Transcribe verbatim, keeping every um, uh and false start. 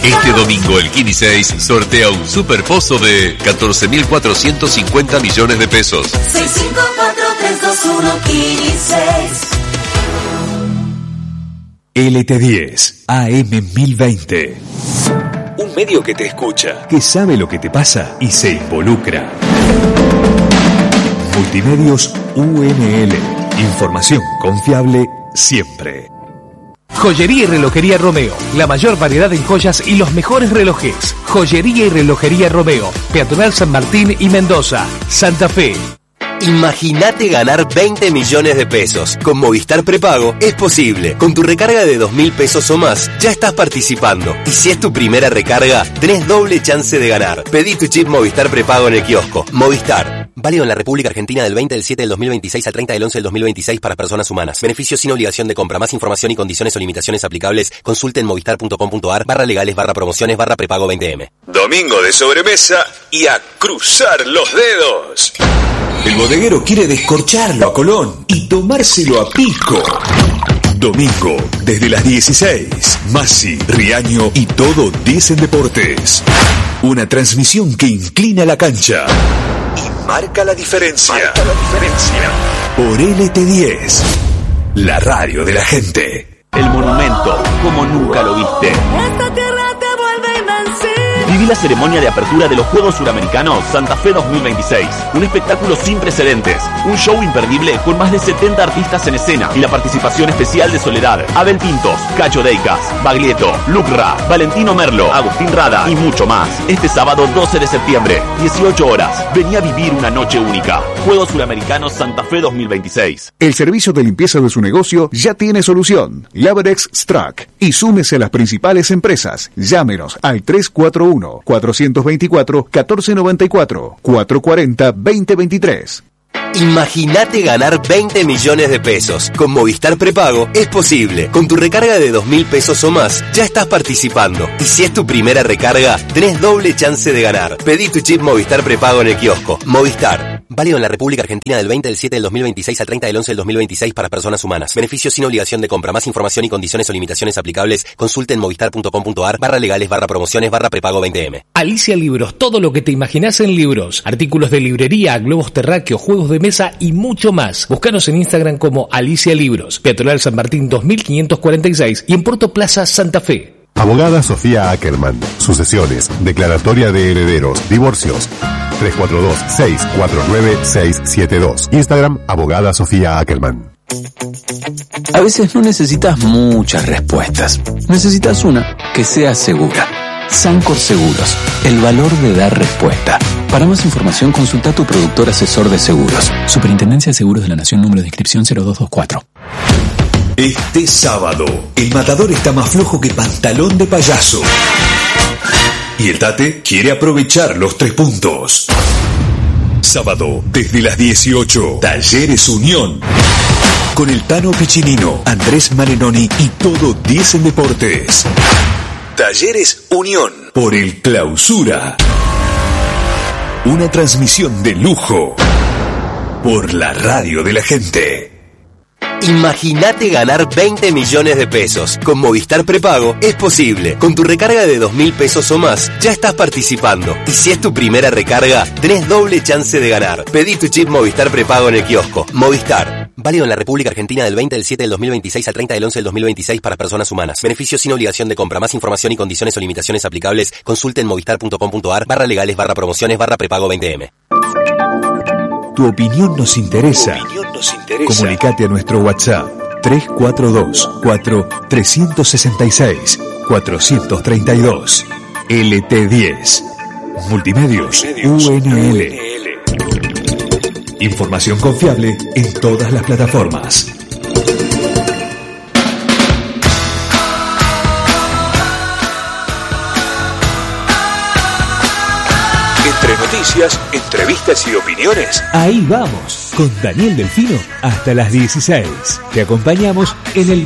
Este domingo el Kini seis sortea un superpozo de catorce mil cuatrocientos cincuenta millones de pesos. seis cinco cuatro tres dos uno Kini seis. L T diez A M mil veinte. Un medio que te escucha, que sabe lo que te pasa y se involucra. Multimedios U N L. Información confiable siempre. Joyería y relojería Romeo, la mayor variedad en joyas y los mejores relojes. Joyería y relojería Romeo, Peatonal San Martín y Mendoza, Santa Fe. Imagínate ganar veinte millones de pesos. Con Movistar Prepago es posible. Con tu recarga de dos mil pesos o más, ya estás participando. Y si es tu primera recarga, tenés doble chance de ganar. Pedí tu chip Movistar Prepago en el kiosco. Movistar. Válido en la República Argentina del veinte del siete del dos mil veintiséis al treinta del once del dos mil veintiséis para personas humanas. Beneficios sin obligación de compra. Más información y condiciones o limitaciones aplicables. Consulte en movistar.com.ar barra legales barra promociones barra prepago veinte eme. Domingo de sobremesa y a cruzar los dedos. El bodeguero quiere descorcharlo a Colón y tomárselo a pico. Domingo, desde las dieciséis, Masi, Riaño y todo dicen deportes. Una transmisión que inclina la cancha y marca la diferencia. Marca la diferencia. Por L T diez, la radio de la gente. El monumento, como nunca lo viste. Esta tierra te vuelve invencible. Viví la ceremonia de apertura de los Juegos Suramericanos Santa Fe dos mil veintiséis. Un espectáculo sin precedentes. Un show imperdible con más de setenta artistas en escena y la participación especial de Soledad, Abel Pintos, Cacho Deicas, Baglietto, Lucra, Valentino Merlo, Agustín Rada y mucho más. Este sábado doce de septiembre, dieciocho horas. Vení a vivir una noche única. Juegos Suramericanos Santa Fe dos mil veintiséis. El servicio de limpieza de su negocio ya tiene solución. Laverex Strack. Y súmese a las principales empresas. Llámenos al tres cuatro uno, cuatro dos cuatro, uno cuatro nueve cuatro, cuatro cuatro cero, dos cero dos tres. Imagínate ganar veinte millones de pesos. Con Movistar Prepago es posible. Con tu recarga de dos mil pesos o más, ya estás participando. Y si es tu primera recarga, tenés doble chance de ganar. Pedí tu chip Movistar Prepago en el kiosco. Movistar. Válido en la República Argentina del veinte del siete del dos mil veintiséis al treinta del once del dos mil veintiséis para personas humanas. Beneficios sin obligación de compra. Más información y condiciones o limitaciones aplicables. Consulte en movistar.com.ar barra legales barra promociones barra prepago veinte eme. Alicia Libros, todo lo que te imaginas en libros. Artículos de librería, globos terráqueos, juegos de mesa y mucho más. Búscanos en Instagram como Alicia Libros, Peatonal San Martín dos mil quinientos cuarenta y seis y en Puerto Plaza Santa Fe. Abogada Sofía Ackerman. Sucesiones, declaratoria de herederos, divorcios. tres cuatro dos, seis cuatro nueve, seis siete dos. Instagram, Abogada Sofía Ackerman. A veces no necesitas muchas respuestas. Necesitas una que sea segura. Sancor Seguros, el valor de dar respuesta. Para más información, consulta a tu productor asesor de seguros. Superintendencia de Seguros de la Nación, número de inscripción cero dos dos cuatro. Este sábado, el matador está más flojo que pantalón de payaso. Y el Tate quiere aprovechar los tres puntos. Sábado, desde las dieciocho, Talleres Unión. Con el Tano Piccinino, Andrés Marenoni y todo dicen deportes. Talleres Unión, por el Clausura. Una transmisión de lujo, por la radio de la gente. Imagínate ganar veinte millones de pesos. Con Movistar Prepago es posible. Con tu recarga de dos mil pesos o más, ya estás participando. Y si es tu primera recarga, tenés doble chance de ganar. Pedí tu chip Movistar Prepago en el kiosco. Movistar. Válido en la República Argentina del veinte del siete del dos mil veintiséis al treinta del once del dos mil veintiséis para personas humanas. Beneficios sin obligación de compra. Más información y condiciones o limitaciones aplicables. Consulte en movistar.com.ar barra legales barra promociones barra prepago veinte eme. Tu opinión nos interesa. Comunicate a nuestro WhatsApp tres cuatro dos, cuatro tres seis seis, cuatro tres dos. L T diez. Multimedios U N L. Información confiable en todas las plataformas. Entre noticias, entrevistas y opiniones, ahí vamos, con Daniel Delfino hasta las dieciséis. Te acompañamos en el